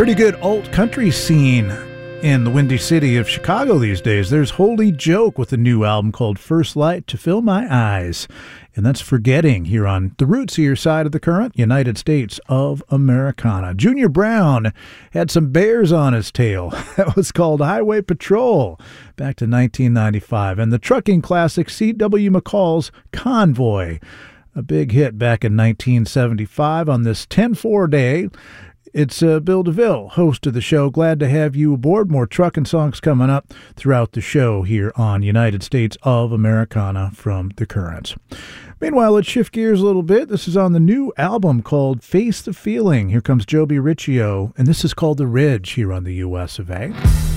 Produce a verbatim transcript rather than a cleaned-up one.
Pretty good alt country scene in the windy city of Chicago these days. There's Holy Joke with a new album called First Light to Fill My Eyes. And that's Forgetting here on the Rootsier side of the current, United States of Americana. Junior Brown had some bears on his tail. That was called Highway Patrol back to nineteen ninety-five. And the trucking classic C W McCall's Convoy, a big hit back in nineteen seventy-five on this ten four day. It's uh, Bill DeVille, host of the show. Glad to have you aboard. More trucking songs coming up throughout the show here on United States of Americana from The Currents. Meanwhile, let's shift gears a little bit. This is on the new album called Face the Feeling. Here comes Joby Riccio, and this is called The Ridge here on the U S of A.